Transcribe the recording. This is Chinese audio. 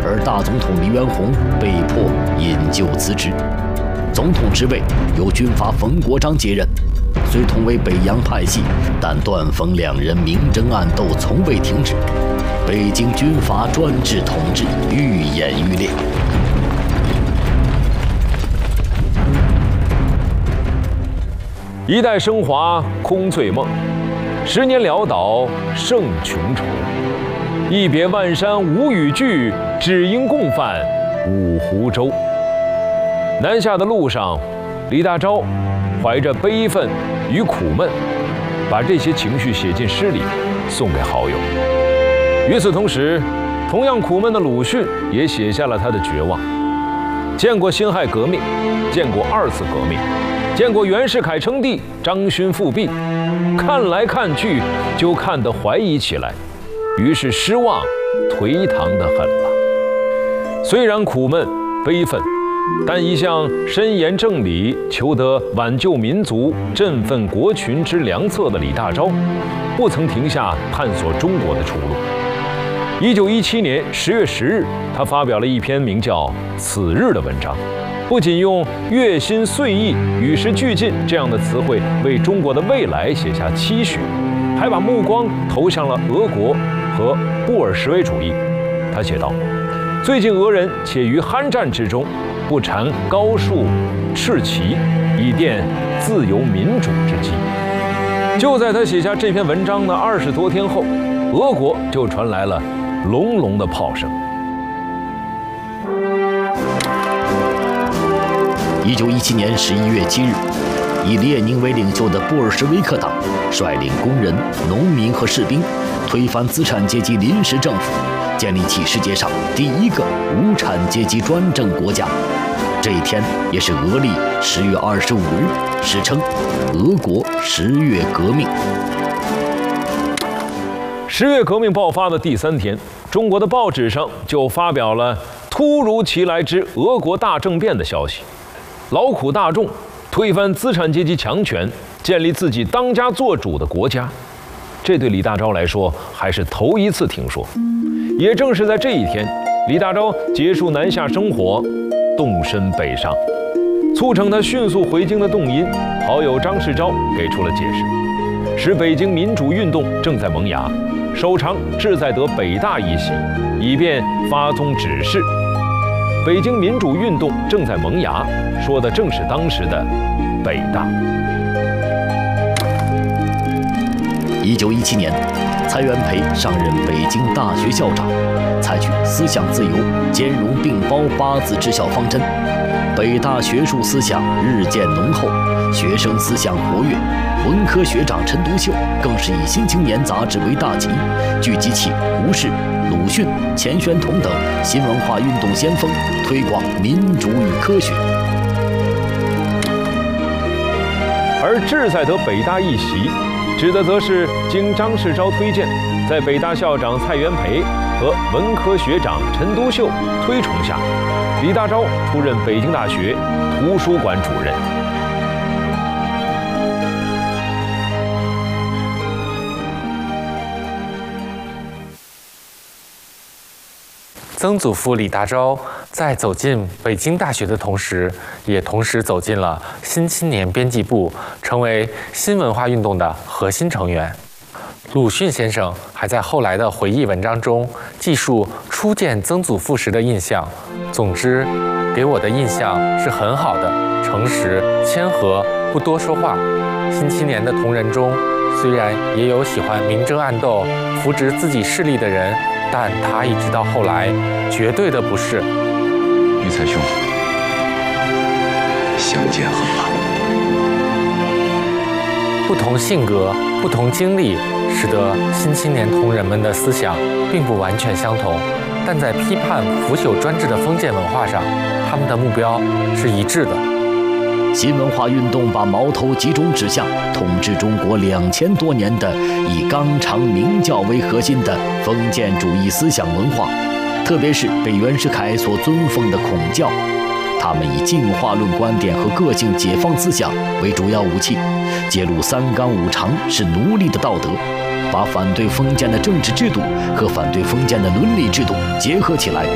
而大总统黎元洪被迫引咎辞职，总统职位由军阀冯国璋接任。虽同为北洋派系，但段冯两人明争暗斗从未停止，北京军阀专制统治愈演愈烈。 一代升华空醉梦，10年潦倒胜穷愁。一别万山无语句，只因共泛五湖洲。南下的路上，李大钊怀着悲愤与苦闷，把这些情绪写进诗里，送给好友。与此同时，同样苦闷的鲁迅也写下了他的绝望。见过辛亥革命，见过2次革命，见过袁世凯称帝，张勋复辟，看来看去就看得怀疑起来，于是失望颓唐得很了。虽然苦闷悲愤，但一向深言正理，求得挽救民族、振奋国群之良策的李大钊，不曾停下探索中国的出路。1917年10月10日，他发表了一篇名叫《此日》的文章，不仅用“月薪岁意、与时俱进”这样的词汇为中国的未来写下期许，还把目光投向了俄国和布尔什维主义。他写道：“最近俄人且于酣战之中，不缠高树赤旗，以奠自由民主之基。”就在他写下这篇文章的20多天后，俄国就传来了隆隆的炮声。 1917年11月7日，以列宁为领袖的布尔什维克党率领工人、农民和士兵，推翻资产阶级临时政府，建立起世界上第一个无产阶级专政国家。这一天也是俄历10月25日，史称俄国10月革命。 10月革命爆发的第3天，中国的报纸上就发表了突如其来之俄国大政变的消息。劳苦大众推翻资产阶级强权，建立自己当家作主的国家，这对李大钊来说还是头一次听说。也正是在这一天，李大钊结束南下生活，动身北上。促成他迅速回京的动因，好友张世钊给出了解释：使北京民主运动正在萌芽，首长志在得北大一席，以便发宗指示。北京民主运动正在萌芽，说的正是当时的北大。 1917年，蔡元培上任北京大学校长，采取思想自由、兼容并包8字治校方针。北大学术思想日渐浓厚，学生思想活跃。文科学长陈独秀更是以《新青年》杂志为大旗，聚集起胡适、鲁迅、钱玄同等新文化运动先锋，推广民主与科学。 而志在得北大一席，指的则是经张世钊推荐，在北大校长蔡元培和文科学长陈独秀推崇下，李大钊出任北京大学图书馆主任。 曾祖父李大钊在走进北京大学的同时，也同时走进了《新青年》编辑部，成为新文化运动的核心成员。鲁迅先生还在后来的回忆文章中记述初见曾祖父时的印象。总之，给我的印象是很好的，诚实、谦和，不多说话。新青年的同仁中，虽然也有喜欢明争暗斗、扶植自己势力的人，但他一直到后来，绝对的不是。 玉才兄，相见恨晚。 不同性格、不同经历，使得新青年同仁们的思想并不完全相同，但在批判腐朽专制的封建文化上，他们的目标是一致的。 新文化运动把矛头集中指向统治中国2000多年的以纲常名教为核心的封建主义思想文化，特别是被袁世凯所尊奉的孔教。他们以进化论观点和个性解放思想为主要武器，揭露3纲5常是奴隶的道德，把反对封建的政治制度和反对封建的伦理制度结合起来，